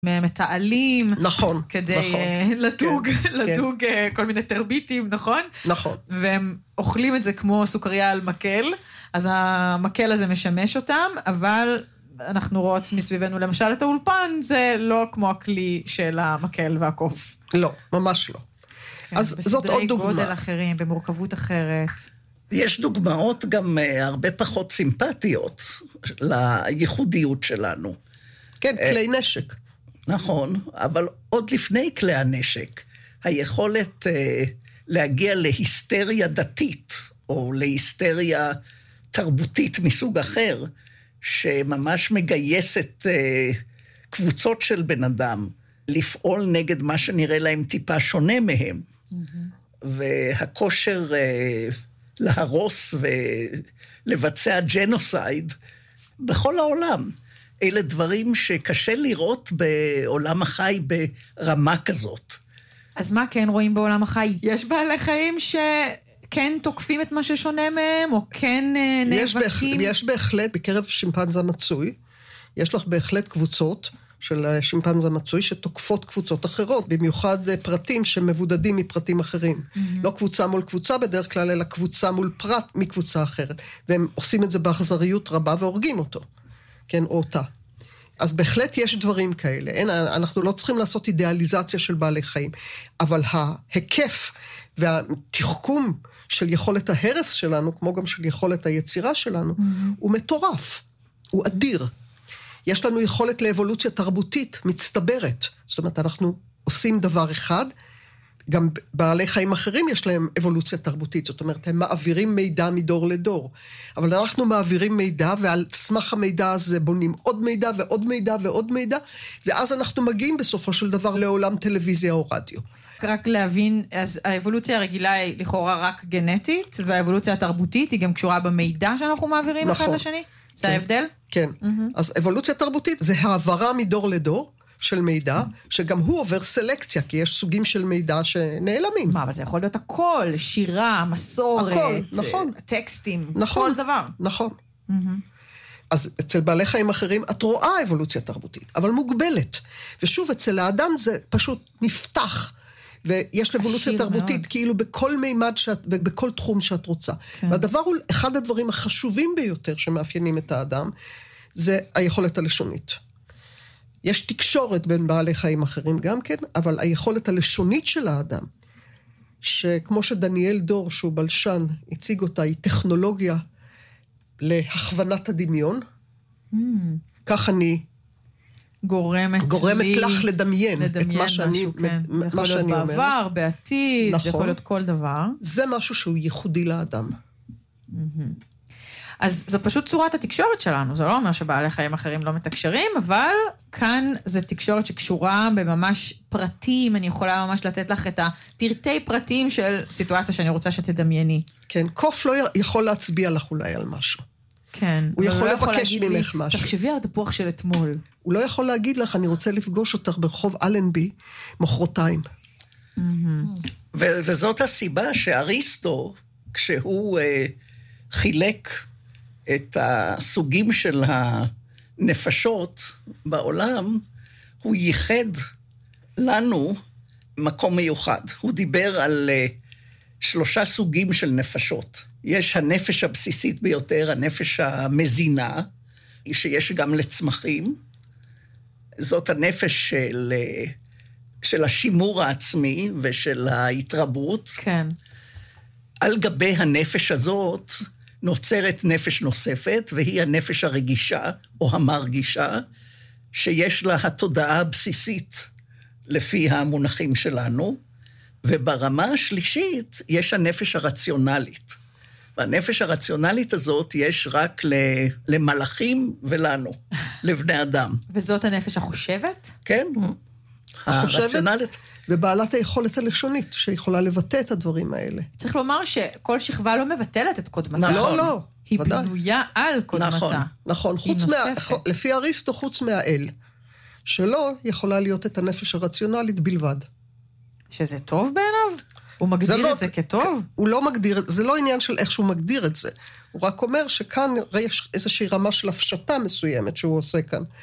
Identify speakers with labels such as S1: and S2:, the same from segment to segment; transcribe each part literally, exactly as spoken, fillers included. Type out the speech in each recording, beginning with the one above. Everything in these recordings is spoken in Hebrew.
S1: מתעלים.
S2: נכון,
S1: כדי
S2: נכון.
S1: לדוג,
S2: כן,
S1: לדוג
S2: כן.
S1: כל מיני טרביטים, נכון?
S2: נכון.
S1: והם אוכלים את זה כמו סוכריה על מקל, אז המקל הזה משמש אותם, אבל אנחנו רואות מסביבנו למשל את האולפן, זה לא כמו הכלי של המקל והקוף.
S2: לא, ממש לא.
S1: כן,
S2: אז זאת עוד דוגמה.
S1: בסדרי גודל אחרים, במורכבות אחרת.
S3: יש דוגמאות גם הרבה פחות סימפטיות לייחודיות שלנו.
S2: כן, כלי נשק.
S3: נכון, אבל עוד לפני כלי הנשק, היכולת אה, להגיע להיסטריה דתית, או להיסטריה תרבותית מסוג אחר, שממש מגייסת אה, קבוצות של בן אדם, לפעול נגד מה שנראה להם טיפה שונה מהם. Mm-hmm. והכושר אה, להרוס ולבצע ג'נוסייד בכל העולם. אלה דברים שקשה לראות בעולם החי ברמה כזאת.
S1: אז מה כן רואים בעולם החי? יש בעלי חיים שכן תוקפים את מה ששונה מהם, או כן נאבקים?
S2: יש, יש בהחלט, בקרב שימפנזה מצוי, יש לך בהחלט קבוצות של שימפנזה מצוי שתוקפות קבוצות אחרות, במיוחד פרטים שמבודדים מפרטים אחרים. Mm-hmm. לא קבוצה מול קבוצה בדרך כלל, אלא קבוצה מול פרט מקבוצה אחרת. והם עושים את זה באכזריות רבה והורגים אותו. כן, או אותה. אז בהחלט יש דברים כאלה. אין, אנחנו לא צריכים לעשות אידיאליזציה של בעלי חיים, אבל ההיקף והתחכום של יכולת ההרס שלנו, כמו גם של יכולת היצירה שלנו, mm-hmm. הוא מטורף, הוא אדיר. יש לנו יכולת לאבולוציה תרבותית מצטברת. זאת אומרת, אנחנו עושים דבר אחד, גם בעלי חיים אחרים יש להם אבולוציה תרבותית, זאת אומרת, הם מעבירים מידע מדור לדור, אבל אנחנו מעבירים מידע, ועל סמך המידע הזה בונים עוד מידע ועוד מידע ועוד מידע, ואז אנחנו מגיעים בסופו של דבר לעולם טלוויזיה או רדיו.
S1: רק להבין, אז האבולוציה הרגילה היא לכאורה רק גנטית, והאבולוציה התרבותית היא גם קשורה במידע שאנחנו מעבירים נכון. אחד לשני? זה
S2: כן.
S1: ההבדל?
S2: כן, mm-hmm. אז אבולוציה תרבותית זה העברה מדור לדור, של מידע, שגם הוא עובר סלקציה, כי יש סוגים של מידע שנעלמים.
S1: מה, אבל זה יכול להיות הכל, שירה, מסורת,
S2: הכל, נכון.
S1: טקסטים,
S2: נכון,
S1: כל דבר.
S2: נכון. Mm-hmm. אז אצל בעלי חיים אחרים, את רואה אבולוציה תרבותית, אבל מוגבלת. ושוב, אצל האדם זה פשוט נפתח, ויש אבולוציה תרבותית, מאוד. כאילו בכל מימד, שאת, בכל תחום שאת רוצה. כן. והדבר הוא, אחד הדברים החשובים ביותר, שמאפיינים את האדם, זה היכולת הלשונית. יש תקשורת בין בעלי חיים אחרים גם כן, אבל היכולת הלשונית של האדם, שכמו שדניאל דור, שהוא בלשן, הציג אותה, היא טכנולוגיה להכוונת הדמיון, mm. כך אני
S1: גורמת,
S2: גורמת
S1: לי,
S2: לך לדמיין,
S1: לדמיין
S2: את מה שאני,
S1: משהו, כן.
S2: מה
S1: יכול
S2: שאני
S1: להיות
S2: אומר.
S1: בעבר, בעתיד,
S2: נכון.
S1: זה יכול להיות כל דבר.
S2: זה משהו שהוא ייחודי לאדם.
S1: Mm-hmm. אז זו פשוט צורת התקשורת שלנו, זה לא אומר שבעלי חיים אחרים לא מתקשרים, אבל כאן זו תקשורת שקשורה בממש פרטים, אני יכולה ממש לתת לך את הפרטי פרטים של סיטואציה שאני רוצה שתדמייני.
S2: כן, קוף לא יכול להצביע לך אולי על משהו.
S1: כן.
S2: הוא יכול
S1: לא
S2: לבקש
S1: יכול
S2: ממך
S1: לי,
S2: משהו.
S1: תחשבי על התפוח של אתמול.
S2: הוא לא יכול להגיד לך, אני רוצה לפגוש אותך ברחוב אלנבי, מחרתיים.
S3: Mm-hmm. ו- וזאת הסיבה שאריסטו, כשהוא uh, חילק את הסוגים של הנפשות בעולם, הוא ייחד לנו מקום מיוחד. הוא דיבר על uh, שלושה סוגים של נפשות. יש הנפש הבסיסית ביותר, הנפש המזינה, שיש גם לצמחים. זאת הנפש של, של השימור העצמי ושל ההתרבות.
S1: כן.
S3: על גבי הנפש הזאת נוצרת נפש נוספת, והיא הנפש הרגישה או המרגישה, שיש לה התודעה הבסיסית לפי המונחים שלנו, וברמה השלישית יש הנפש הרציונלית. והנפש הרציונלית הזאת יש רק למלאכים ולנו, לבני אדם.
S1: וזאת הנפש החושבת?
S3: כן, הרציונלית.
S2: ובעלת היכולת הלשונית, שיכולה לבטא את הדברים האלה.
S1: צריך לומר שכל שכבה לא מבטלת את קודמתה.
S2: לא, לא.
S1: היא בנויה על קודמתה.
S3: נכון,
S2: נכון. לפי אריסטו, חוץ מהאל, שלו יכולה להיות את הנפש הרציונלית בלבד. שזה
S1: טוב בעיניו? הוא מגדיר
S2: לא,
S1: את זה כטוב?
S2: הוא לא מגדיר, זה לא עניין של איך שהוא מגדיר את זה. הוא רק אומר שכאן יש איזושהי רמה של הפשטה מסוימת שהוא עושה כאן.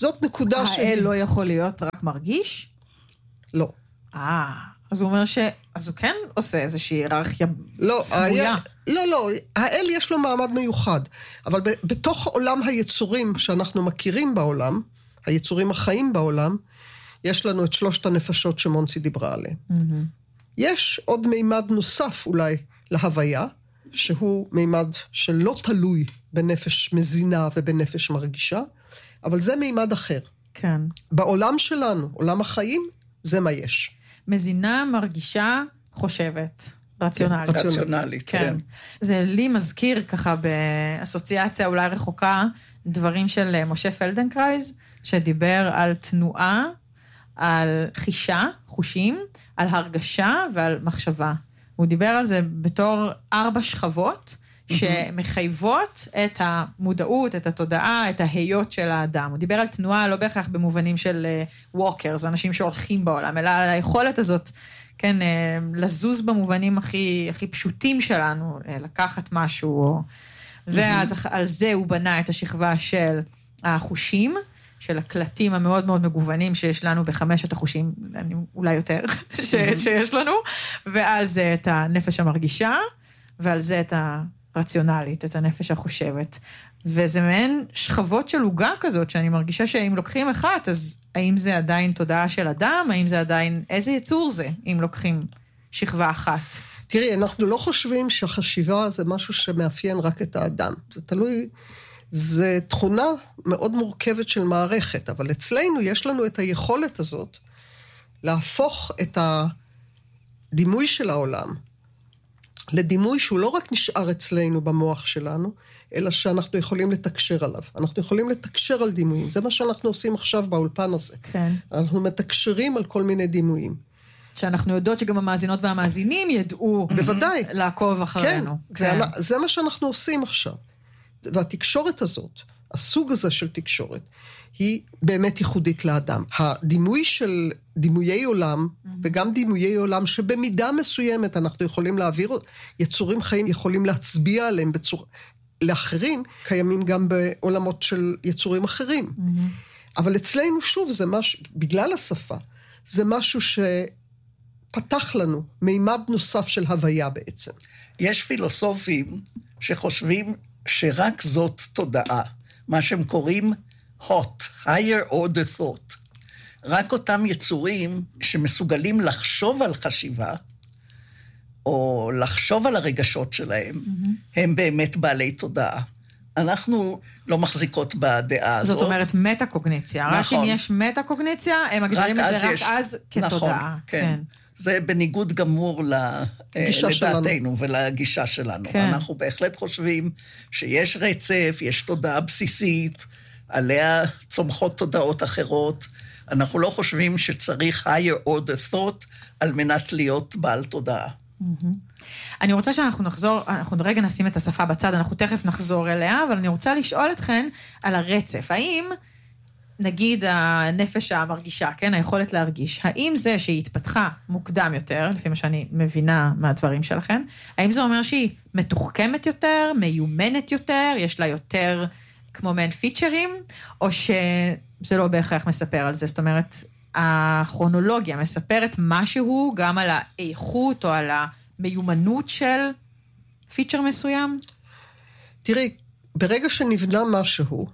S2: זאת נקודה ש...
S1: האל לא יכול להיות רק מרגיש?
S2: לא.
S1: אה, אז הוא אומר ש... אז הוא כן עושה איזושהי היררכיה
S2: לא,
S1: סמויה.
S2: היה, לא, לא, האל יש לו מעמד מיוחד, אבל ב, בתוך עולם היצורים שאנחנו מכירים בעולם, היצורים החיים בעולם, יש לנו את שלושת הנפשות שמונסי דיברה עליהן. Mm-hmm. יש עוד מימד נוסף אולי להוויה, שהוא מימד שלא תלוי בנפש מזינה ובנפש מרגישה, אבל זה מימד אחר.
S1: כן.
S2: בעולם שלנו, עולם החיים, זה מה יש.
S1: מזינה, מרגישה, חושבת. רציונלית.
S3: כן, רציונלית, כן. כן.
S1: זה לי מזכיר ככה באסוציאציה אולי רחוקה, דברים של משה פלדנקרייז, שדיבר על תנועה, על חישה, חושים, על הרגשה ועל מחשבה. הוא דיבר על זה בתור ארבע שכבות, שמחייבות את המודעות, את התודעה, את ההיות של האדם. הוא דיבר על תנועה לא בהכרח במובנים של ווקרס, אנשים שהולכים בעולם, אלא על היכולת הזאת, כן, לזוז במובנים הכי, הכי פשוטים שלנו, לקחת משהו, ואז על זה הוא בנה את השכבה של החושים, של הקלטים המאוד מאוד מגוונים שיש לנו בחמשת החושים, אולי יותר, שיש לנו, ועל זה את הנפש המרגישה, ועל זה את הרציונלית, את הנפש החושבת. וזה מעין שכבות של עוגה כזאת, שאני מרגישה שאם לוקחים אחת, אז האם זה עדיין תודעה של אדם? האם זה עדיין, איזה יצור זה, אם לוקחים שכבה אחת?
S2: תראי, אנחנו לא חושבים שהחשיבה זה משהו שמאפיין רק את האדם. זה תלוי, זה תכונה מאוד מורכבת של מערכת, אבל אצלנו יש לנו את היכולת הזאת, להפוך את הדימוי של העולם, לדימוי שהוא לא רק נשאר אצלנו במוח שלנו, אלא שאנחנו יכולים לתקשר עליו. אנחנו יכולים לתקשר על דימויים. זה מה שאנחנו עושים עכשיו באולפן הזה.
S1: כן.
S2: אנחנו מתקשרים על כל מיני דימויים.
S1: שאנחנו יודעות שגם המאזינות והמאזינים ידעו
S2: בוודאי.
S1: לעקוב אחרינו.
S2: כן, כן. זה מה שאנחנו עושים עכשיו. והתקשורת הזאת, הסוג הזה של תקשורת, היא באמת ייחודית לאדם. הדימוי של דימויי עולם, וגם דימויי עולם שבמידה מסוימת אנחנו יכולים להעביר, יצורים חיים יכולים להצביע עליהם בצורה, לאחרים, קיימים גם בעולמות של יצורים אחרים. אבל אצלנו שוב, זה משהו, בגלל השפה, זה משהו שפתח לנו מימד נוסף של הוויה בעצם.
S3: יש פילוסופים שחושבים שרק זאת תודעה, מה שהם קוראים hot, higher order thought. רק אותם יצורים שמסוגלים לחשוב על חשיבה, או לחשוב על הרגשות שלהם, mm-hmm. הם באמת בעלי תודעה. אנחנו לא מחזיקות בדעה הזאת.
S1: זאת אומרת מטה-קוגניציה.
S3: נכון.
S1: רק אם יש מטה-קוגניציה, הם מגדירים את זה רק יש... אז כתודעה.
S3: נכון, כן. כן. זה בניגוד גמור לדעתנו
S2: שלנו.
S3: ולגישה שלנו.
S1: כן.
S3: אנחנו בהחלט חושבים שיש רצף, יש תודעה בסיסית, עליה צומחות תודעות אחרות. אנחנו לא חושבים שצריך higher order thought על מנת להיות בעל תודעה.
S1: אני רוצה שאנחנו נחזור, אנחנו רגע נשים את השפה בצד, אנחנו תכף נחזור אליה, אבל אני רוצה לשאול אתכן על הרצף. האם, נגיד, הנפש המרגישה, כן, היכולת להרגיש, האם זה שהיא התפתחה מוקדם יותר, לפי מה שאני מבינה מהדברים שלכן, האם זה אומר שהיא מתוחכמת יותר, מיומנת יותר, יש לה יותר כמו מעין פיצ'רים, או שזה לא בהכרח מספר על זה? זאת אומרת, הכרונולוגיה מספרת משהו גם על האיכות או על המיומנות של פיצ'ר מסוים?
S2: תראי, ברגע שנבנה משהו,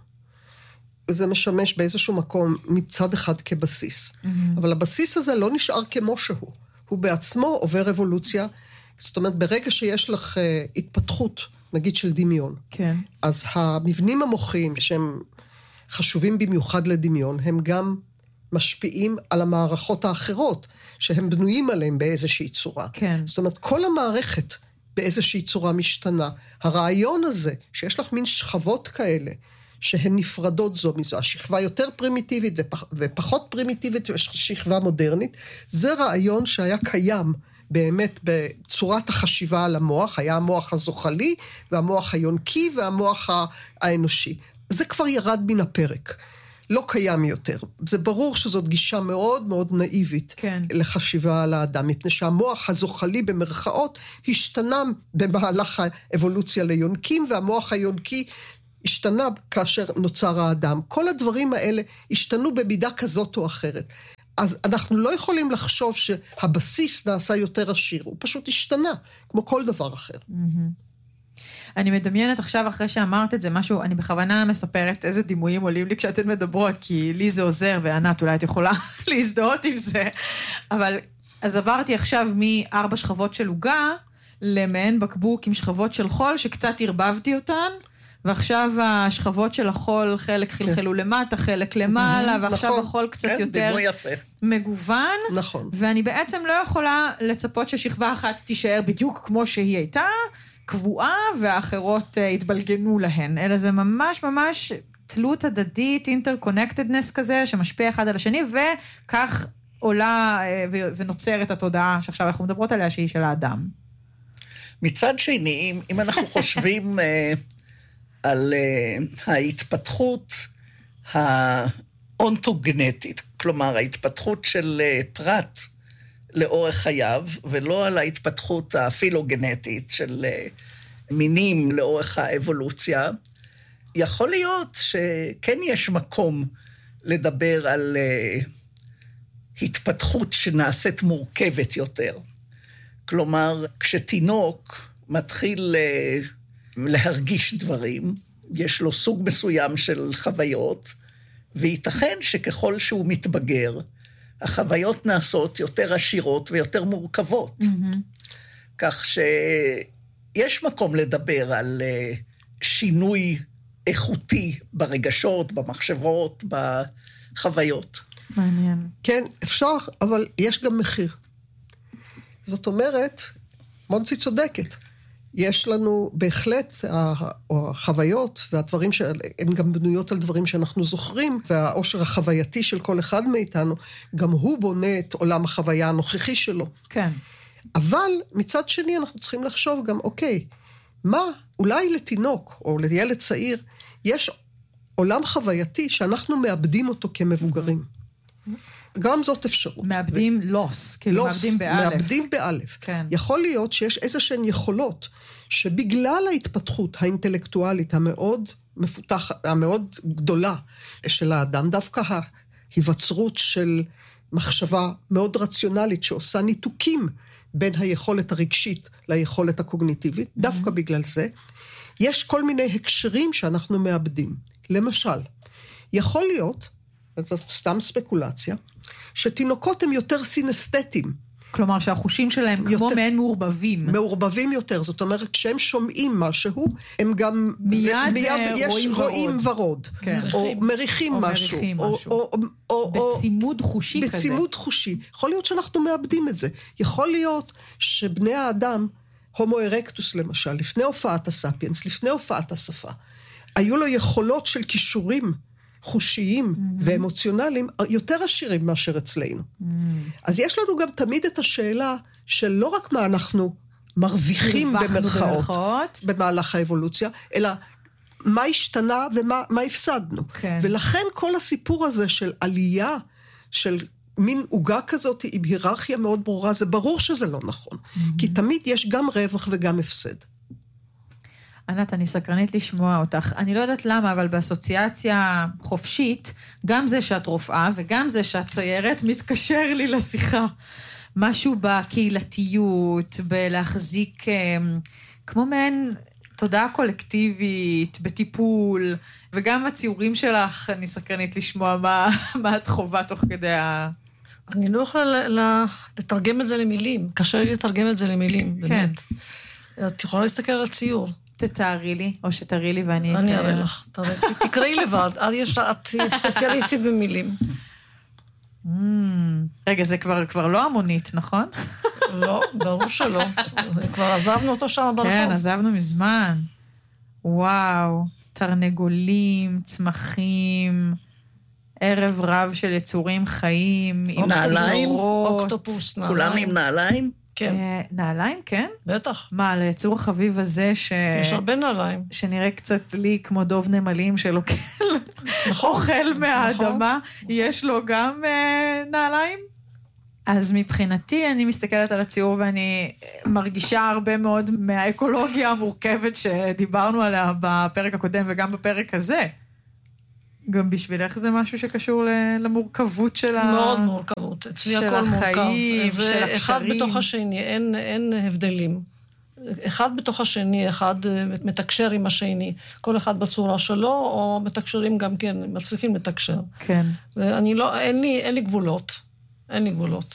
S2: זה משמש באיזשהו מקום מצד אחד כבסיס. Mm-hmm. אבל הבסיס הזה לא נשאר כמו שהוא. הוא בעצמו עובר אבולוציה. זאת אומרת, ברגע שיש לך uh, התפתחות, נגיד של דמיון,
S1: כן.
S2: אז המבנים המוחיים שהם חשובים במיוחד לדמיון, הם גם משפיעים על המערכות האחרות, שהם בנויים עליהם באיזושהי צורה.
S1: כן.
S2: זאת אומרת, כל המערכת באיזושהי צורה משתנה. הרעיון הזה, שיש לך מין שכבות כאלה, שהן נפרדות זו מזו, השכבה יותר פרימיטיבית ופח, ופחות פרימיטיבית, ושכבה מודרנית, זה רעיון שהיה קיים באמת בצורת החשיבה על המוח, היה המוח הזוחלי, והמוח היונקי, והמוח האנושי. זה כבר ירד מן הפרק. לא קיים יותר. זה ברור שזאת גישה מאוד מאוד נאיבית,
S1: כן.
S2: לחשיבה על האדם, מפני שהמוח הזוחלי במרכאות השתנה במהלך האבולוציה ליונקים, והמוח היונקי השתנה כאשר נוצר האדם. כל הדברים האלה השתנו במידה כזאת או אחרת. אז אנחנו לא יכולים לחשוב שהבסיס נעשה יותר עשיר, הוא פשוט השתנה, כמו כל דבר אחר.
S1: אני מדמיינת עכשיו, אחרי שאמרת את זה, משהו, אני בכוונה מספרת איזה דימויים עולים לי כשאתן מדברות, כי לי זה עוזר, וענת אולי את יכולה להזדהות עם זה, אבל אז עברתי עכשיו מארבע שכבות של עוגה, למעין בקבוק עם שכבות של חול, שקצת הרבבתי אותן, ועכשיו השכבות של החול, חלק חלחלו למטה, חלק למעלה, ועכשיו החול קצת יותר מגוון.
S2: נכון.
S1: ואני בעצם לא יכולה לצפות ששכבה אחת תישאר בדיוק כמו שהיא הייתה, קבועה, והאחרות התבלגנו להן. אלא זה ממש ממש תלות הדדית, אינטרקונקטדנס כזה, שמשפיע אחד על השני, וכך עולה ונוצרת התודעה שעכשיו אנחנו מדברות עליה, שהיא של האדם.
S3: מצד שני, אם אנחנו חושבים על ההתפתחות האונטוגנטית, כלומר ההתפתחות של פרט לאורך חייו, ולא על ההתפתחות הפילוגנטית של מינים לאורך האבולוציה, יכול להיות שכן יש מקום לדבר על התפתחות שנעשית מורכבת יותר. כלומר, כשתינוק מתחיל להרגיש דברים, יש לו סוג מסוים של חוויות, וייתכן שככל שהוא מתבגר, החוויות נעשות יותר עשירות ויותר מורכבות. Mm-hmm. כך שיש מקום לדבר על שינוי איכותי ברגשות, במחשבות, בחוויות.
S1: מעניין.
S2: כן, אפשר, אבל יש גם מחיר. זאת אומרת, מונצי צודקת. יש לנו בהחלט, החוויות והדברים שהן גם בנויות על דברים שאנחנו זוכרים, והעושר החווייתי של כל אחד מאיתנו, גם הוא בונה את עולם החוויה הנוכחי שלו.
S1: כן.
S2: אבל מצד שני אנחנו צריכים לחשוב גם, אוקיי, מה, אולי לתינוק או לילד צעיר, יש עולם חווייתי שאנחנו מאבדים אותו כמבוגרים. גם זאת אפשרות.
S1: מאבדים לוס, כאילו מאבדים באלף.
S2: מאבדים באלף.
S1: כן.
S2: יכול להיות שיש איזשהן יכולות, שבגלל ההתפתחות האינטלקטואלית המאוד מפותחת, המאוד גדולה של האדם, דווקא ההיווצרות של מחשבה מאוד רציונלית, שעושה ניתוקים בין היכולת הרגשית ליכולת הקוגניטיבית, mm-hmm. דווקא בגלל זה, יש כל מיני הקשרים שאנחנו מאבדים. למשל, יכול להיות, זאת סתם ספקולציה, שתינוקות הם יותר סינסטטיים.
S1: כלומר שהחושים שלהם יותר, כמו מעין מעורבבים.
S2: מעורבבים יותר, זאת אומרת, כשהם שומעים משהו, הם גם
S1: מיד,
S2: מיד יש
S1: רואים,
S2: רואים ורוד. ורוד.
S1: כן.
S2: או מריחים
S1: או
S2: משהו.
S1: מריחים
S2: או,
S1: משהו.
S2: או, או, או,
S1: בצימוד חושי
S2: בצימוד
S1: כזה.
S2: בצימוד חושי. יכול להיות שאנחנו מאבדים את זה. יכול להיות שבני האדם, הומו ארקטוס למשל, לפני הופעת הספיאנס, לפני הופעת השפה, היו לו יכולות של קישורים חושיים mm-hmm. ואמוציונליים יותר עשירים מאשר אצלנו. Mm-hmm. אז יש לנו גם תמיד את השאלה של לא רק מה אנחנו מרוויחים במרכאות, במרכאות במהלך האבולוציה, אלא מה השתנה ומה מה הפסדנו.
S1: כן.
S2: ולכן כל הסיפור הזה של עלייה, של מין עוגה כזאת עם היררכיה מאוד ברורה, זה ברור שזה לא נכון. Mm-hmm. כי תמיד יש גם רווח וגם הפסד.
S1: ענת, אני סקרנית לשמוע אותך. אני לא יודעת למה, אבל באסוציאציה חופשית, גם זה שאת רופאה וגם זה שאת ציירת, מתקשר לי לשיחה. משהו בקהילתיות, בלהחזיק, כמו מעין תודעה קולקטיבית, בטיפול, וגם הציורים שלך, אני סקרנית לשמוע מה, מה את חובה תוך כדי ה...
S4: אני לא יכולה לתרגם את זה למילים. קשה לי לתרגם את זה למילים, באמת. את יכולה להסתכל על הציור.
S1: תתארי לי, או שתראי לי ואני...
S4: אני אראה לך, תקראי לבד, את ספציאליסטית במילים.
S1: רגע, זה כבר לא המונית, נכון?
S4: לא, ברור שלא. כבר עזבנו אותו שם ברחוב.
S1: כן, עזבנו מזמן. וואו, תרנגולים, צמחים, ערב רב של יצורים חיים, עם
S3: נעליים,
S4: אוקטופוס, נעליים.
S3: כולם עם נעליים?
S4: כן.
S1: נעליים, כן?
S4: בטח.
S1: מה, ליצור החביב הזה ש...
S4: יש הרבה נעליים.
S1: שנראה קצת לי כמו דוב נמלים שלו אוכל מהאדמה, יש לו גם נעליים? אז מבחינתי אני מסתכלת על הציור ואני מרגישה הרבה מאוד מהאקולוגיה המורכבת שדיברנו עליה בפרק הקודם וגם בפרק הזה. גם בשבילך זה משהו שקשור למורכבות של החיים,
S4: מאוד מורכבות. אצלי הכל מורכב. זה אחד בתוך השני, אין, אין הבדלים. אחד בתוך השני, אחד מתקשר עם השני, כל אחד בצורה שלו, או מתקשרים גם כן, מצליחים לתקשר.
S1: כן.
S4: ואני לא, אין לי, אין לי גבולות. אין לי גבולות.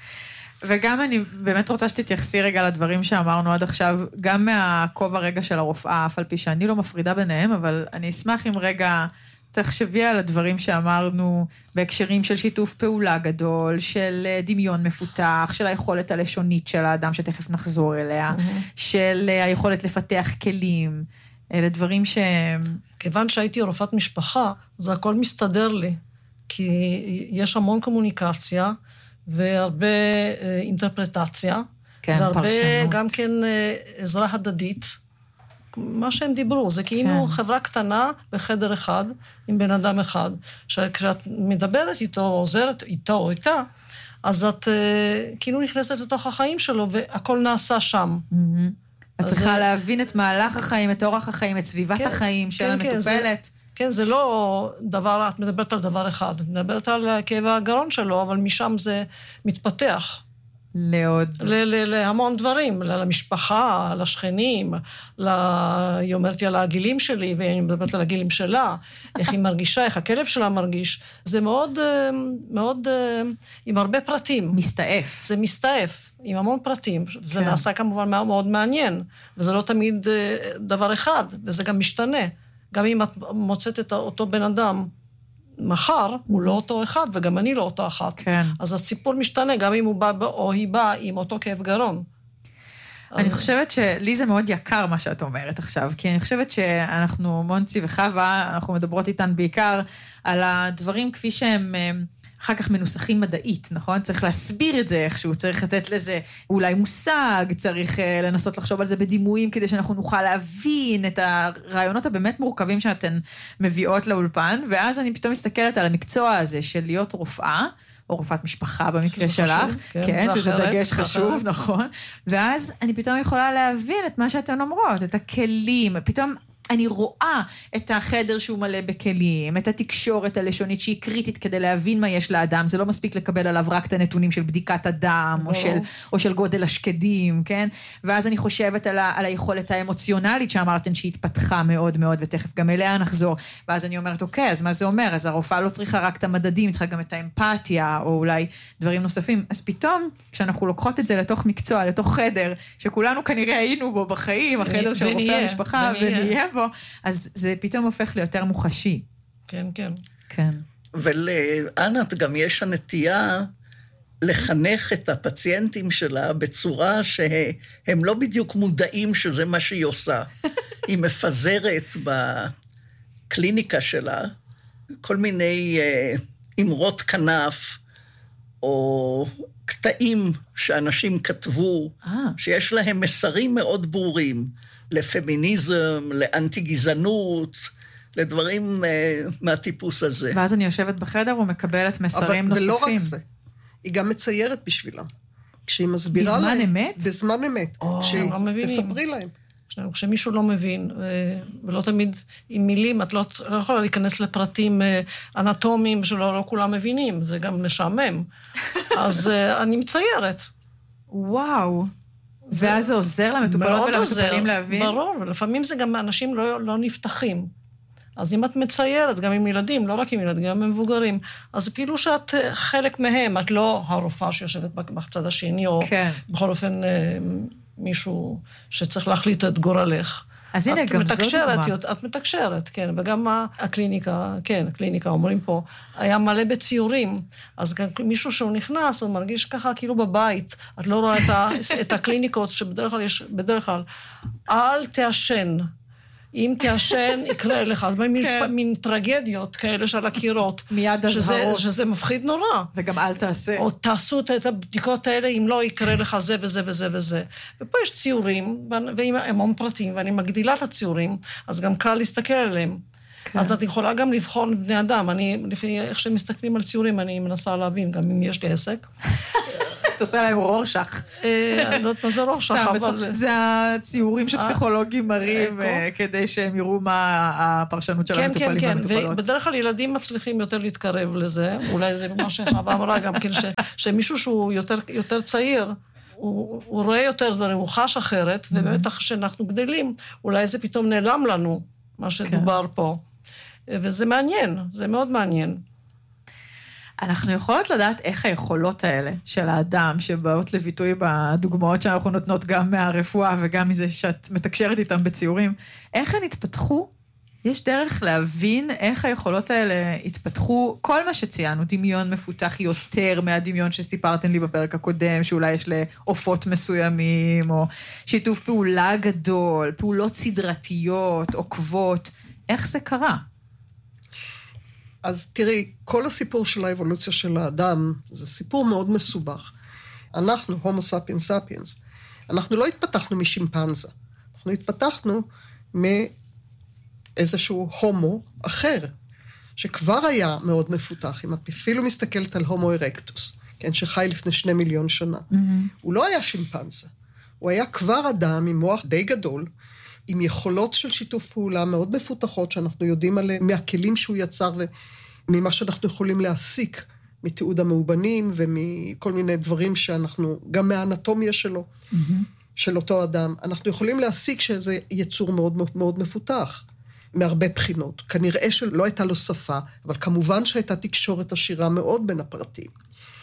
S1: וגם אני באמת רוצה שתתייחסי רגע לדברים שאמרנו עד עכשיו, גם מהכובע רגע של הרופאה, אף על פי שאני לא מפרידה ביניהם, אבל אני אשמח אם רגע תחשבי על הדברים שאמרנו בהקשרים של שיתוף פעולה גדול, של דמיון מפותח, של היכולת הלשונית של האדם שתכף נחזור אליה, mm-hmm. של היכולת לפתח כלים, אלה דברים ש...
S4: כיוון שהייתי רופאת משפחה, זה הכל מסתדר לי, כי יש המון קומוניקציה, והרבה אינטרפרטציה,
S1: כן,
S4: והרבה
S1: פרשנות.
S4: גם כן עזרה הדדית, מה שהם דיברו, זה כאילו כן. חברה קטנה בחדר אחד, עם בן אדם אחד, שכשאת מדברת איתו, עוזרת איתו או איתה, אז את כאילו נכנסת לתוך החיים שלו, והכל נעשה שם.
S1: את צריכה להבין את מהלך החיים, את אורח החיים, את סביבת כן, החיים של
S4: כן,
S1: המטופלת.
S4: כן, כן, זה לא דבר, את מדברת על דבר אחד, את מדברת על כאב הגרון שלו, אבל משם זה מתפתח.
S1: לעוד...
S4: להמון דברים, למשפחה, לשכנים, היא אומרת לי על הגילים שלי, ואני מדברת על הגילים שלה, איך היא מרגישה, איך הכלב שלה מרגיש. זה מאוד, מאוד, עם הרבה פרטים.
S1: מסתעף.
S4: זה מסתעף, עם המון פרטים. זה נעשה כמובן מאוד מעניין, וזה לא תמיד דבר אחד, וזה גם משתנה. גם אם את מוצאת את אותו בן אדם, מחר הוא לא אותו אחד, וגם אני לא אותו אחת.
S1: כן.
S4: אז הסיפור משתנה, גם אם הוא בא או היא באה עם אותו כאב גרון.
S1: אני חושבת שלי זה מאוד יקר מה שאת אומרת עכשיו, כי אני חושבת שאנחנו, מונצי וחווה, אנחנו מדברות איתן בעיקר על הדברים כפי שהם אחר כך מנוסחים מדעית, נכון? צריך להסביר את זה איכשהו, צריך לתת לזה אולי מושג, צריך לנסות לחשוב על זה בדימויים, כדי שאנחנו נוכל להבין את הרעיונות הבאמת מורכבים שאתן מביאות לאולפן, ואז אני פתאום מסתכלת על המקצוע הזה של להיות רופאה, או רופאת משפחה במקרה שלך, כן, שזה דגש חשוב, נכון, ואז אני פתאום יכולה להבין את מה שאתן אומרות, את הכלים, פתאום אני רואה את החדר שהוא מלא בכלים, את התקשורת הלשונית שהיא קריטית כדי להבין מה יש לאדם, זה לא מספיק לקבל עליו רק את הנתונים של בדיקת הדם, או של, או של גודל השקדים, כן? ואז אני חושבת על, ה, על היכולת האמוציונלית שאמרתן שהיא התפתחה מאוד מאוד, ותכף גם אליה נחזור, ואז אני אומרת, אוקיי, אז מה זה אומר? אז הרופאה לא צריכה רק את המדדים, היא צריכה גם את האמפתיה, או אולי דברים נוספים. אז פתאום, כשאנחנו לוקחות את זה לתוך מקצוע, לתוך חדר, שכולנו כנראה היינו בו בחיים, החדר של רופא המשפחה, ונהיה בו, אז זה פתאום הופך ליותר מוחשי.
S4: כן, כן.
S1: כן.
S3: ולענת גם יש הנטייה לחנך את הפציינטים שלה בצורה שהם לא בדיוק מודעים שזה מה שהיא עושה. היא מפזרת בקליניקה שלה כל מיני אמרות כנף, או קטעים שאנשים כתבו, שיש להם מסרים מאוד ברורים, לפמיניזם, לאנטי-גזענות, לדברים uh, מהטיפוס הזה.
S1: ואז אני יושבת בחדר ומקבלת מסרים נוספים.
S2: ולא רק זה, היא גם מציירת בשבילם. כשהיא מסבירה
S1: בזמן
S2: להם...
S1: אמת?
S2: בזמן אמת.
S4: או,
S2: כשהיא
S4: לא מבינים.
S2: תספרי להם.
S4: כשמישהו לא מבין, ולא תמיד עם מילים, את לא, לא יכולה להיכנס לפרטים אנטומיים שלא לא כולם מבינים, זה גם משעמם. אז אני מציירת.
S1: וואו. ואז זה עוזר למטופלות ולמטופלים להבין?
S4: ברור, ולפעמים זה גם אנשים לא, לא נפתחים. אז אם את מציירת, גם עם ילדים, לא רק עם ילדים, גם עם מבוגרים, אז כאילו שאת חלק מהם, את לא הרופאה שיושבת בצד השני, או כן. בכל אופן מישהו שצריך להחליט את גורלך.
S1: אז הנה, גם זו דוגמה.
S4: את מתקשרת, כן, וגם הקליניקה, כן, הקליניקה, אומרים פה, היה מלא בציורים, אז מישהו שהוא נכנס, הוא מרגיש ככה כאילו בבית, את לא רואה את הקליניקות שבדרך כלל יש, בדרך כלל, אל תעשן, אם תעשן, יקרה לך, אז מין טרגדיות כאלה של הקירות,
S1: מיד הזהרות.
S4: שזה מפחיד נורא.
S1: וגם אל תעשה.
S4: או תעשו את הבדיקות האלה, אם לא יקרה לך זה וזה וזה וזה. ופה יש ציורים, ועם המון פרטים, ואני מגדילה את הציורים, אז גם קל להסתכל עליהם. אז את יכולה גם לבחון בני אדם. אני, לפי איך שמסתכלים על ציורים, אני מנסה להבין, גם אם יש לי עסק.
S1: תעשה להם רורשך.
S4: אני לא יודעת מה זה רורשך, אבל...
S1: זה הציורים שפסיכולוגים מראים, כדי שהם יראו מה הפרשנות של המטופלים והמטופלות.
S4: כן, כן, ובדרך כלל ילדים מצליחים יותר להתקרב לזה, אולי זה מה שחווה אמרה גם כן, שמישהו שהוא יותר צעיר, הוא, הוא רואה יותר דברים, הוא חש אחרת, mm-hmm. ובטח שאנחנו גדלים, אולי זה פתאום נעלם לנו, מה שדובר כן. פה. וזה מעניין, זה מאוד מעניין.
S1: אנחנו יכולות לדעת איך היכולות האלה של האדם, שבאות לביטוי בדוגמאות שאנחנו נותנות גם מהרפואה, וגם מזה שאת מתקשרת איתם בציורים, איך הן התפתחו? יש דרך להבין איך היכולות האלה התפתחו, כל מה שציינו, דמיון מפותח יותר מהדמיון שסיפרתם לי בפרק הקודם, שאולי יש לעופות מסוימים, או שיתוף פעולה גדול, פעולות סדרתיות, עוקבות, איך זה קרה?
S2: אז תראי, כל הסיפור של האבולוציה של האדם, זה סיפור מאוד מסובך. אנחנו, הומו ספיאנס ספיאנס, אנחנו לא התפתחנו משימפנזה, אנחנו התפתחנו מ... איזשהו הומו אחר, שכבר היה מאוד מפותח, אם את אפילו מסתכלת על הומו ארקטוס, כן, שחי לפני שני מיליון שנה. Mm-hmm. הוא לא היה שימפנזה, הוא היה כבר אדם עם מוח די גדול, עם יכולות של שיתוף פעולה מאוד מפותחות, שאנחנו יודעים עליהם, מהכלים שהוא יצר, וממה שאנחנו יכולים להסיק, מתיעוד המאובנים, ומכל מיני דברים שאנחנו, גם מהאנטומיה שלו, mm-hmm. של אותו אדם, אנחנו יכולים להסיק שזה יצור מאוד מאוד מפותח. מהרבה בחינות. כנראה שלא הייתה לו שפה, אבל כמובן שהייתה תקשורת עשירה מאוד בין הפרטים.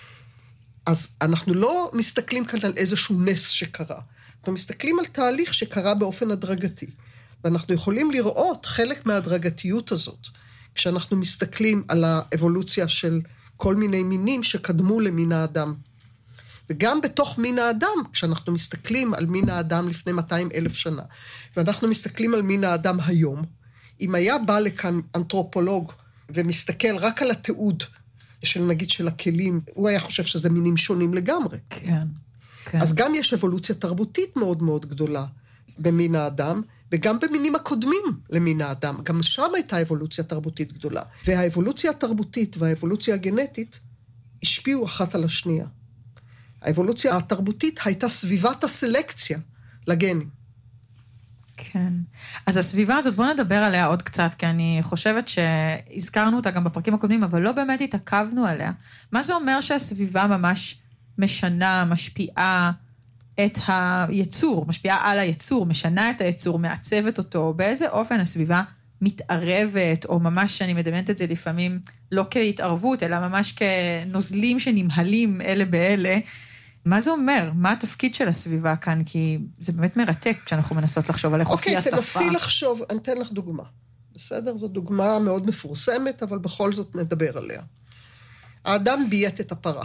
S2: אז אנחנו לא מסתכלים כאן על איזשהו נס שקרה. אנחנו מסתכלים על תהליך שקרה באופן הדרגתי. ואנחנו יכולים לראות חלק מההדרגתיות הזאת, כשאנחנו מסתכלים על האבולוציה של כל מיני מינים שקדמו למין האדם. וגם בתוך מין האדם, כשאנחנו מסתכלים על מין האדם לפני מאתיים אלף שנה, ואנחנו מסתכלים על מין האדם היום, אם היה בא לכאן אנתרופולוג ומסתכל רק על התיעוד של נגיד של הכלים, הוא היה חושב שזה מינים שונים לגמרי.
S1: כן, כן.
S2: אז גם יש אבולוציה תרבותית מאוד מאוד גדולה במין האדם, וגם במינים הקודמים למין האדם. גם שם הייתה אבולוציה תרבותית גדולה. והאבולוציה התרבותית והאבולוציה הגנטית השפיעו אחת על השנייה. האבולוציה התרבותית הייתה סביבת הסלקציה לגנים.
S1: כן. אז הסביבה הזאת, בוא נדבר עליה עוד קצת, כי אני חושבת שהזכרנו אותה גם בפרקים הקודמים, אבל לא באמת התעכבנו עליה. מה זה אומר שהסביבה ממש משנה, משפיעה את היצור, משפיעה על היצור, משנה את היצור, מעצבת אותו, באיזה אופן הסביבה מתערבת, או ממש, אני מדמיינת את זה לפעמים, לא כהתערבות, אלא ממש כנוזלים שנמהלים אלה באלה, מה זה אומר? מה התפקיד של הסביבה כאן? כי זה באמת מרתק כשאנחנו מנסות לחשוב על איך הופיע השפה.
S2: אוקיי, תנסי לחשוב, אני אתן לך דוגמה. בסדר? זו דוגמה מאוד מפורסמת, אבל בכל זאת נדבר עליה. האדם בייט את הפרה.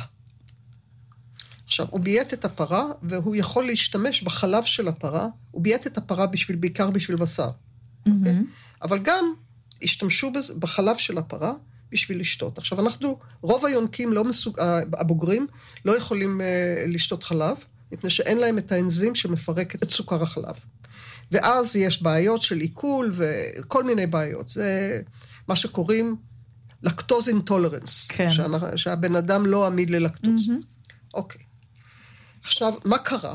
S2: עכשיו, הוא בייט את הפרה, והוא יכול להשתמש בחלב של הפרה, הוא בייט את הפרה בשביל, בעיקר בשביל בשר. Mm-hmm. Okay? אבל גם השתמשו בזה, בחלב של הפרה, בשביל לשתות. עכשיו, אנחנו, רוב היונקים לא מסוג, הבוגרים, לא יכולים uh, לשתות חלב, מפני שאין להם את האנזים שמפרק את סוכר החלב. ואז יש בעיות של עיכול וכל מיני בעיות. זה מה שקוראים לקטוז אינטולרנס, כן. שהבן אדם לא עמיד ללקטוז. Mm-hmm. אוקיי. עכשיו, מה קרה?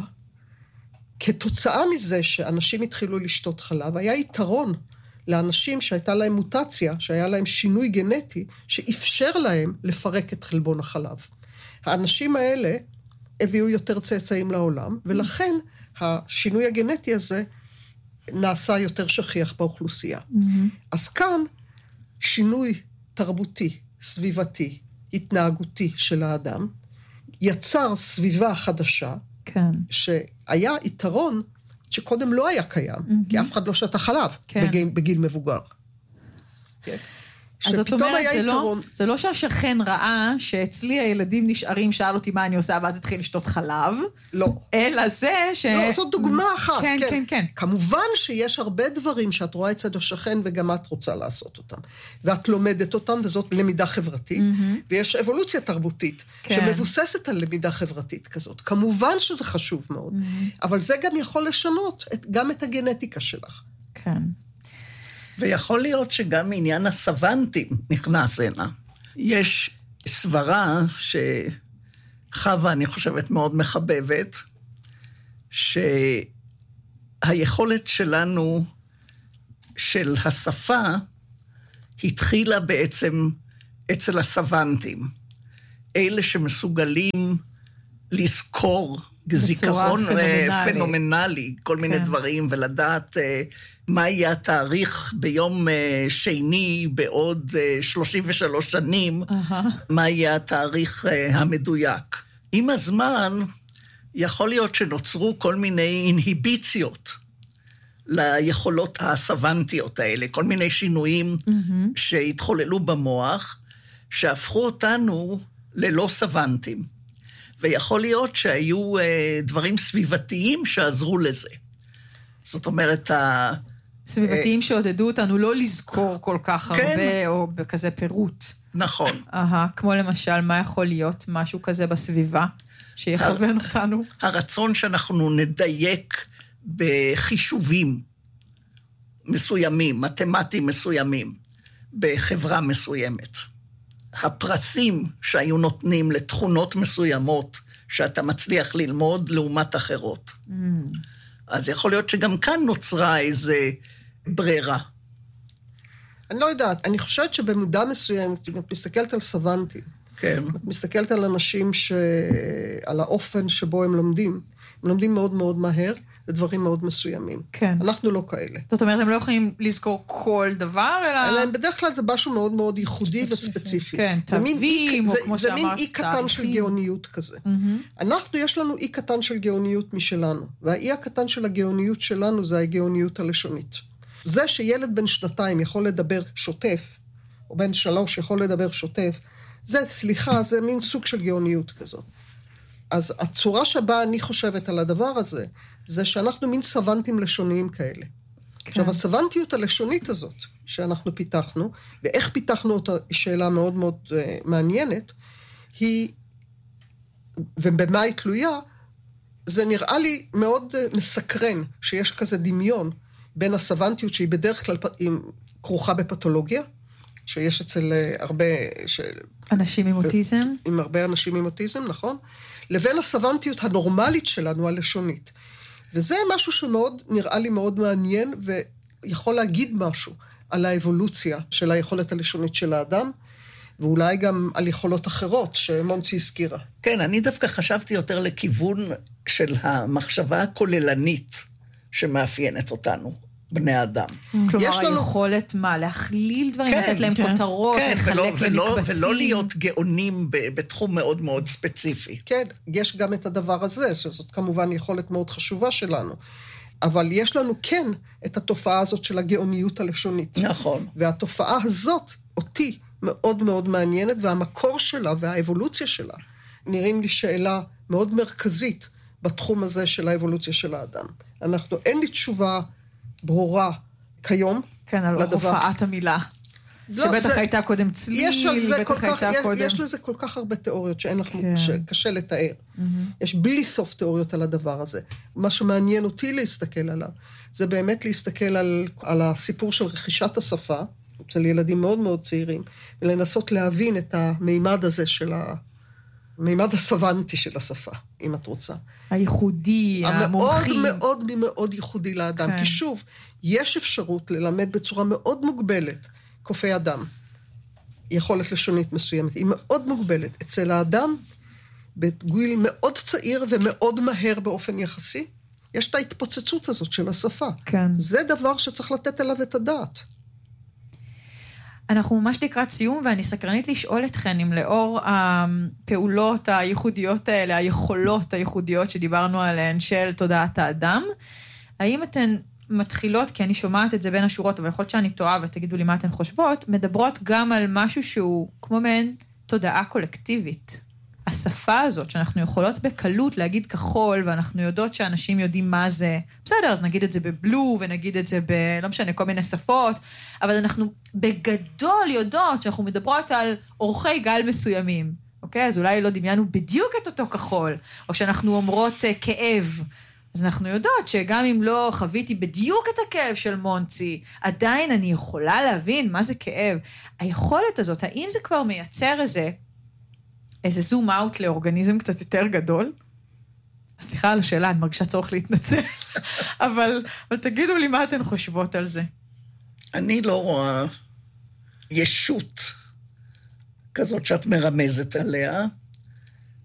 S2: כתוצאה מזה שאנשים התחילו לשתות חלב, היה יתרון לאנשים שהייתה להם מוטציה, שהיה להם שינוי גנטי, שאפשר להם לפרק את חלבון החלב. האנשים האלה הביאו יותר צאצאים לעולם, ולכן השינוי הגנטי הזה נעשה יותר שכיח באוכלוסייה. Mm-hmm. אז כאן שינוי תרבותי, סביבתי, התנהגותי של האדם, יצר סביבה חדשה, כן. שהיה יתרון שקודם לא היה קיים, mm-hmm. כי אף אחד לא שתה חלב כן. בגיל, בגיל מבוגר. כן.
S1: אז זאת אומרת, זה לא, זה לא שהשכן ראה שאצלי הילדים נשארים, שאל אותי מה אני עושה, ואז התחיל לשתות חלב.
S2: לא.
S1: אלא זה ש...
S2: לא, זאת דוגמה אחת.
S1: כן, כן, כן, כן.
S2: כמובן שיש הרבה דברים שאת רואה אצל השכן, וגם את רוצה לעשות אותם. ואת לומדת אותם, וזאת למידה חברתית, mm-hmm. ויש אבולוציה תרבותית, כן. שמבוססת על למידה חברתית כזאת. כמובן שזה חשוב מאוד, mm-hmm. אבל זה גם יכול לשנות את, גם את הגנטיקה שלך.
S1: כן.
S3: ויכול להיות שגם עניין הסוונטים נכנס הנה. יש סברה חווה, אני חושבת, מאוד מחבבת, שהיכולת שלנו, של השפה, התחילה בעצם אצל הסוונטים. אלה שמסוגלים לזכור זיכרון פנומנלי, פנומנלי כל כן. מיני דברים, ולדעת uh, מה יהיה התאריך ביום uh, שני בעוד uh, שלושים ושלוש שנים, uh-huh. מה יהיה התאריך uh, המדויק. עם הזמן, יכול להיות שנוצרו כל מיני אינהיביציות ליכולות הסוונטיות האלה, כל מיני שינויים mm-hmm. שהתחוללו במוח, שהפכו אותנו ללא סוונטים. ויכול להיות שהיו אה, דברים סביבתיים שעזרו לזה. זאת אומרת, ה...
S1: סביבתיים אה, שעודדו אותנו לא לזכור כל כך כן. הרבה, או בכזה פירוט.
S3: נכון.
S1: אהה, כמו למשל, מה יכול להיות משהו כזה בסביבה, שיכוון אותנו?
S3: הרצון שאנחנו נדייק בחישובים מסוימים, מתמטיים מסוימים, בחברה מסוימת. הפרסים שהיו נותנים לתכונות מסוימות, שאתה מצליח ללמוד לעומת אחרות. Mm. אז יכול להיות שגם כאן נוצרה איזה ברירה.
S2: אני לא יודעת, אני חושבת שבמודע מסוימת, אם את מסתכלת על סוונטים,
S3: כן.
S2: את מסתכלת על אנשים ש... על האופן שבו הם לומדים, הם לומדים מאוד מאוד מהר, לדברים מאוד מסוימים.
S1: כן.
S2: אנחנו לא כאלה.
S1: זאת אומרת, הם לא יכולים לזכור כל דבר, אלא...
S2: אלא הם בדרך כלל זה משהו מאוד מאוד ייחודי וספציפי.
S1: כן, תווים, או כמו שאמרת,
S2: זה מין אי קטן של גאוניות כזה. אנחנו, יש לנו אי קטן של גאוניות משלנו, והאי הקטן של הגאוניות שלנו זה הגאוניות הלשונית. זה שילד בן שנתיים יכול לדבר שוטף, או בן שלוש יכול לדבר שוטף, זה, סליחה, זה מין סוג של גאוניות כזאת. אז הצורה שבה אני חושבת על הדבר הזה, זה שאנחנו מין סוונטים לשוניים כאלה. כן. עכשיו, הסוונטיות הלשונית הזאת שאנחנו פיתחנו, ואיך פיתחנו אותה, היא שאלה מאוד מאוד uh, מעניינת, היא, ובמה היא תלויה, זה נראה לי מאוד uh, מסקרן, שיש כזה דמיון בין הסוונטיות שהיא בדרך כלל עם, כרוכה בפתולוגיה, שיש אצל uh, הרבה... ש...
S1: אנשים עם אוטיזם.
S2: עם הרבה אנשים עם אוטיזם, נכון? לבין הסוונטיות הנורמלית שלנו, הלשונית. וזה משהו שמאוד, נראה לי מאוד מעניין, ויכול להגיד משהו על האבולוציה של היכולת הלשונית של האדם, ואולי גם על יכולות אחרות שמונצי הזכירה.
S3: כן, אני דווקא חשבתי יותר לכיוון של המחשבה הכוללנית שמאפיינת אותנו, בני האדם.
S1: כלומר, היכולת מה? להכליל דברים, לתת להם כותרות, לחלק למקבצים.
S3: ולא להיות גאונים בתחום מאוד מאוד ספציפי.
S2: כן, יש גם את הדבר הזה, שזאת כמובן יכולת מאוד חשובה שלנו. אבל יש לנו כן את התופעה הזאת של הגאוניות הלשונית.
S3: נכון.
S2: והתופעה הזאת, אותי, מאוד מאוד מעניינת, והמקור שלה והאבולוציה שלה, נראים לי שאלה מאוד מרכזית בתחום הזה של האבולוציה של האדם. אנחנו, אין לי תשובה ברורה כיום.
S1: כן, על הופעת המילה. לא, שבטח זה, הייתה קודם צליל, בטח הייתה
S2: יש,
S1: קודם...
S2: יש לזה כל כך הרבה תיאוריות שאין לך, כן. שקשה לתאר. Mm-hmm. יש בלי סוף תיאוריות על הדבר הזה. מה שמעניין אותי להסתכל עליו, זה באמת להסתכל על, על הסיפור של רכישת השפה, אצל ילדים מאוד מאוד צעירים, ולנסות להבין את המימד הזה של ה... מימד הסוונטי של השפה, אם את רוצה.
S1: הייחודי, המומחים.
S2: המאוד מאוד מאוד ייחודי לאדם. כן. כי שוב, יש אפשרות ללמד בצורה מאוד מוגבלת קופי אדם. יכולת לשונית מסוימת. היא מאוד מוגבלת. אצל האדם, בגיל מאוד צעיר ומאוד מהר באופן יחסי, יש את ההתפוצצות הזאת של השפה.
S1: כן.
S2: זה דבר שצריך לתת עליו את הדעת.
S1: אנחנו ממש לקראת סיום, ואני סקרנית לשאול אתכן אם לאור הפעולות הייחודיות האלה, היכולות הייחודיות שדיברנו עליהן של תודעת האדם, האם אתן מתחילות, כי אני שומעת את זה בין השורות, אבל יכול להיות שאני טועה ותגידו לי מה אתן חושבות, מדברות גם על משהו שהוא כמו מעין תודעה קולקטיבית. השפה הזאת שאנחנו יכולות בקלות להגיד כחול, ואנחנו יודעות שאנשים יודעים מה זה, בסדר, אז נגיד את זה בבלו, ונגיד את זה ב... לא משנה, כל מיני שפות, אבל אנחנו בגדול יודעות שאנחנו מדברות על אורחי גל מסוימים, אוקיי? אז אולי לא דמיינו בדיוק את אותו כחול, או שאנחנו אומרות uh, כאב, אז אנחנו יודעות שגם אם לא חוויתי בדיוק את הכאב של מונצי, עדיין אני יכולה להבין מה זה כאב. היכולת הזאת, האם זה כבר מייצר איזה... איזה זום אאוט לאורגניזם קצת יותר גדול. סליחה על השאלה, אני מרגישה צורך להתנצל, אבל, אבל תגידו לי מה אתן חושבות על זה.
S3: אני לא רואה ישות כזאת שאת מרמזת עליה,